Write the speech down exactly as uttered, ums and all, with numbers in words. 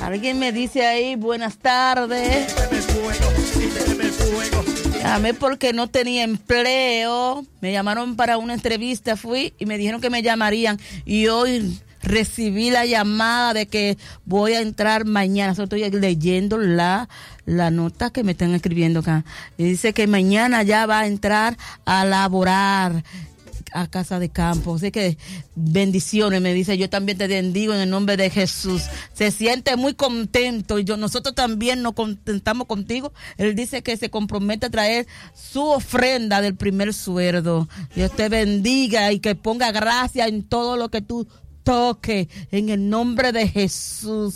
Alguien me dice ahí, buenas tardes. Llamé porque no tenía empleo. Me llamaron para una entrevista, fui y me dijeron que me llamarían. Y hoy recibí la llamada de que voy a entrar mañana. Solo estoy leyendo la, la nota que me están escribiendo acá. Y dice que mañana ya va a entrar a laborar a Casa de Campo. Así que bendiciones, me dice, yo también te bendigo en el nombre de Jesús. Se siente muy contento y yo, nosotros también nos contentamos contigo. Él dice que se compromete a traer su ofrenda del primer sueldo. Dios te bendiga y que ponga gracia en todo lo que tú toque en el nombre de Jesús.